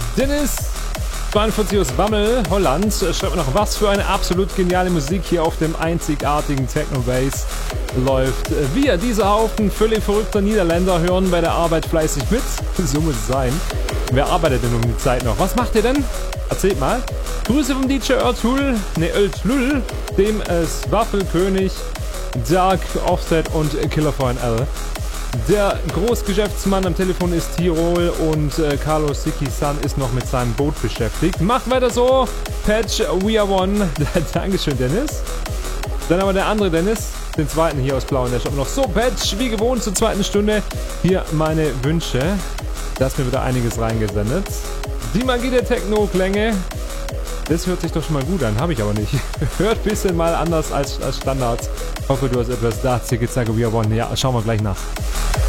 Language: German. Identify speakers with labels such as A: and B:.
A: Dennis 42 aus Wammel, Holland, schreibt mir noch, was für eine absolut geniale Musik hier auf dem einzigartigen Techno-Bass läuft. Wir, dieser Haufen völlig verrückter Niederländer, hören bei der Arbeit fleißig mit. So muss es sein. Wer arbeitet denn um die Zeit noch? Was macht ihr denn? Erzählt mal. Grüße vom DJ Ertul, dem Waffelkönig, Dark, Offset und Killerfreund L. Der Großgeschäftsmann am Telefon ist Tirol und Carlos Siki-san ist noch mit seinem Boot beschäftigt. Macht weiter so, Patch, we are one. Dankeschön, Dennis. Dann aber der andere Dennis, den zweiten hier aus Blau, und der schreibt noch, so Patch, wie gewohnt zur zweiten Stunde, hier meine Wünsche. Da ist mir wieder einiges reingesendet. Die Magie der Techno-Klänge, das hört sich doch schon mal gut an, habe ich aber nicht. Hört ein bisschen mal anders als Standards. Hoffe, du hast etwas da. Zicke, zacke, we are one. Ja, schauen wir gleich nach.